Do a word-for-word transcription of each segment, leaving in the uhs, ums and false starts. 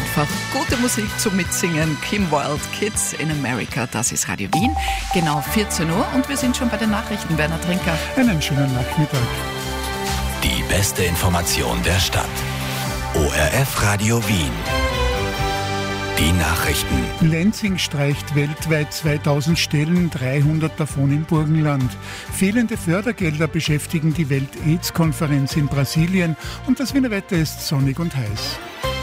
einfach gute Musik zum Mitsingen. Kim Wilde, Kids in America, das ist Radio Wien. Genau vierzehn Uhr und wir sind schon bei den Nachrichten. Werner Trinker. Einen schönen Nachmittag. Die beste Information der Stadt. O R F Radio Wien. Die Nachrichten. Lenzing streicht weltweit zweitausend Stellen, dreihundert davon im Burgenland. Fehlende Fördergelder beschäftigen die Welt-Aids-Konferenz in Brasilien und das Wiener Wetter ist sonnig und heiß.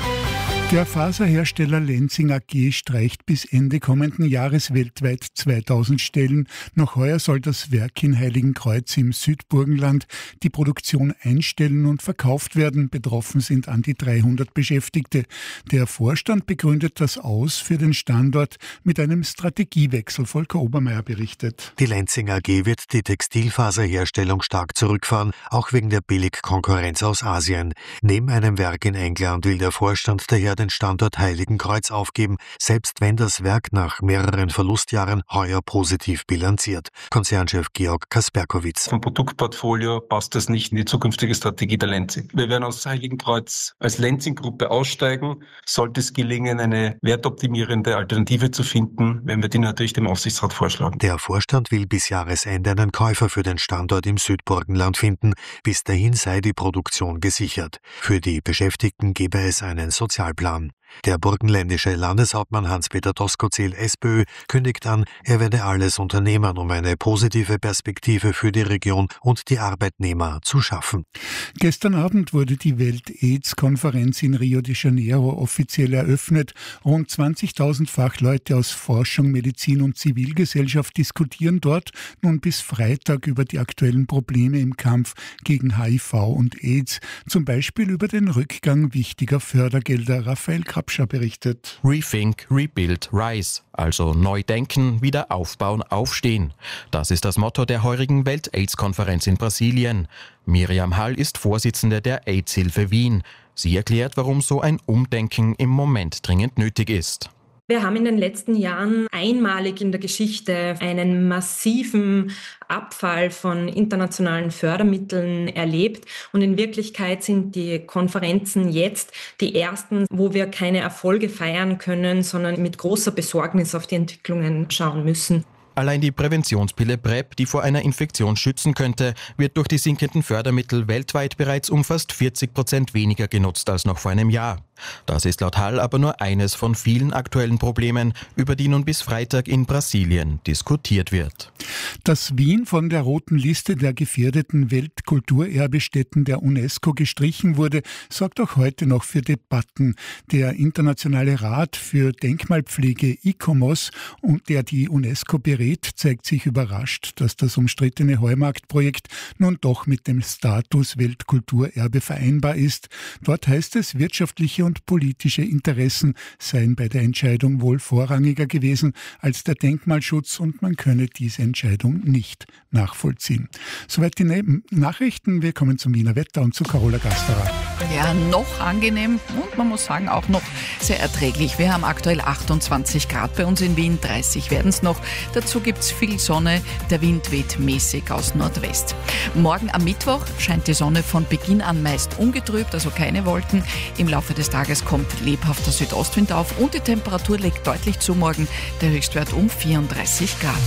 Der Faserhersteller Lenzing A G streicht bis Ende kommenden Jahres weltweit zweitausend Stellen. Noch heuer soll das Werk in Heiligenkreuz im Südburgenland die Produktion einstellen und verkauft werden. Betroffen sind an die dreihundert Beschäftigte. Der Vorstand begründet das Aus für den Standort mit einem Strategiewechsel. Volker Obermeier berichtet. Die Lenzing A G wird die Textilfaserherstellung stark zurückfahren, auch wegen der Billigkonkurrenz aus Asien. Neben einem Werk in England will der Vorstand daher den Standort Heiligenkreuz aufgeben, selbst wenn das Werk nach mehreren Verlustjahren heuer positiv bilanziert. Konzernchef Georg Kasperkowitz. Vom Produktportfolio passt das nicht in die zukünftige Strategie der Lenzing. Wir werden aus Heiligenkreuz als Lenzing-Gruppe aussteigen. Sollte es gelingen, eine wertoptimierende Alternative zu finden, werden wir die natürlich dem Aufsichtsrat vorschlagen. Der Vorstand will bis Jahresende einen Käufer für den Standort im Südburgenland finden. Bis dahin sei die Produktion gesichert. Für die Beschäftigten gebe es einen Sozialplan. Der burgenländische Landeshauptmann Hans-Peter Doskozil, SPÖ, kündigt an, er werde alles unternehmen, um eine positive Perspektive für die Region und die Arbeitnehmer zu schaffen. Gestern Abend wurde die Welt-Aids-Konferenz in Rio de Janeiro offiziell eröffnet. Rund zwanzigtausend Fachleute aus Forschung, Medizin und Zivilgesellschaft diskutieren dort nun bis Freitag über die aktuellen Probleme im Kampf gegen H I V und AIDS, zum Beispiel über den Rückgang wichtiger Fördergelder. Raphael Krapscher berichtet. Rethink, Rebuild, Rise, also neu denken, wieder aufbauen, aufstehen. Das ist das Motto der heurigen Welt-Aids-Konferenz in Brasilien. Miriam Hall ist Vorsitzende der AIDS-Hilfe Wien. Sie erklärt, warum so ein Umdenken im Moment dringend nötig ist. Wir haben in den letzten Jahren einmalig in der Geschichte einen massiven Abfall von internationalen Fördermitteln erlebt. Und in Wirklichkeit sind die Konferenzen jetzt die ersten, wo wir keine Erfolge feiern können, sondern mit großer Besorgnis auf die Entwicklungen schauen müssen. Allein die Präventionspille PrEP, die vor einer Infektion schützen könnte, wird durch die sinkenden Fördermittel weltweit bereits um fast vierzig Prozent weniger genutzt als noch vor einem Jahr. Das ist laut Hall aber nur eines von vielen aktuellen Problemen, über die nun bis Freitag in Brasilien diskutiert wird. Dass Wien von der roten Liste der gefährdeten Weltkulturerbestätten der UNESCO gestrichen wurde, sorgt auch heute noch für Debatten. Der Internationale Rat für Denkmalpflege I C O M O S, der die UNESCO berät, zeigt sich überrascht, dass das umstrittene Heumarktprojekt nun doch mit dem Status Weltkulturerbe vereinbar ist. Dort heißt es, wirtschaftliche und politische Interessen seien bei der Entscheidung wohl vorrangiger gewesen als der Denkmalschutz und man könne diese Entscheidung nicht nachvollziehen. Soweit die ne- Nachrichten. Wir kommen zum Wiener Wetter und zu Carola Gasterer. Ja, noch angenehm und man muss sagen auch noch sehr erträglich. Wir haben aktuell achtundzwanzig Grad bei uns in Wien, dreißig werden es noch. Dazu gibt es viel Sonne, der Wind weht mäßig aus Nordwest. Morgen am Mittwoch scheint die Sonne von Beginn an meist ungetrübt, also keine Wolken. Im Laufe des Tages kommt lebhafter Südostwind auf und die Temperatur legt deutlich zu morgen, der Höchstwert um vierunddreißig Grad.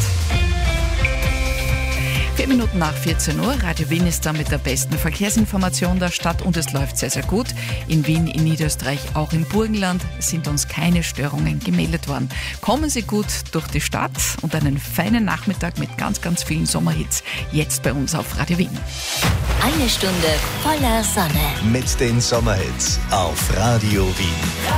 Vier Minuten nach vierzehn Uhr. Radio Wien ist da mit der besten Verkehrsinformation der Stadt und es läuft sehr, sehr gut. In Wien, in Niederösterreich, auch im Burgenland sind uns keine Störungen gemeldet worden. Kommen Sie gut durch die Stadt und einen feinen Nachmittag mit ganz, ganz vielen Sommerhits jetzt bei uns auf Radio Wien. Eine Stunde voller Sonne. Mit den Sommerhits auf Radio Wien.